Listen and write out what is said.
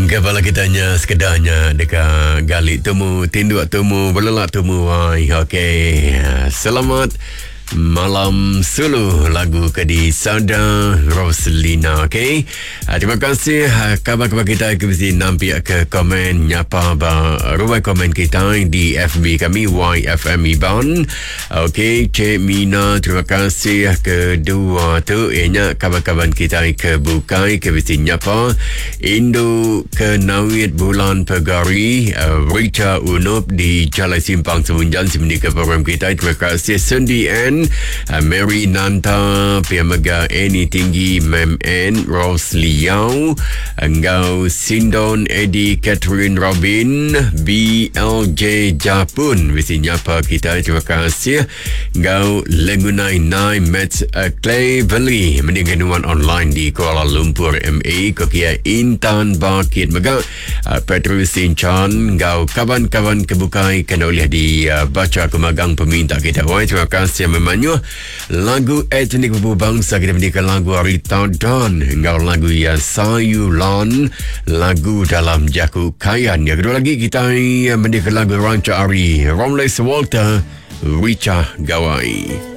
Kepala kitanya sekedarnya dekat galik temu, tinduk temu, belelak temu. Okey. Selamat malam Sulu, lagu Kedi Sada Roslina. Okey. Terima kasih khabar-khabar kita mesti nampak ke komen nyapa ruai komen kita di FB kami YFM Iban. Okey, Cik Mina, terima kasih kedua tu ianya khabar-khabar kita ke bukai ke mesti nyapa Indo ke Nawit Bulan Pegari, Rita Unup di Jalan Simpang Semunjan semini ke program kita. Terima kasih Sundi N, Mary Nanta, Piamaga Eni Tinggi, Mem N, Rose Liao, Engau Sindon, Eddie, Catherine Robin, BLJ Japun, mesti nyapa kita. Terima kasih. Engau Lengunai Nai, Matt Clay Valley, mendinganuan online di Kuala Lumpur MA, Kokia Intan Bakit Mega, Petrus Sinchan, Engau kawan-kawan kebukai kena oleh dibaca kemagang peminta kita. Terima kasih memangnya lagu etnik berbangsa kita mendikan lagu Arita Dan, engau lagu ya Sayulan, lagu dalam Jaku Kayan. Yang kedua lagi kita mendikan lagu Ranca Ari, Romles Walter, Richa Gawai.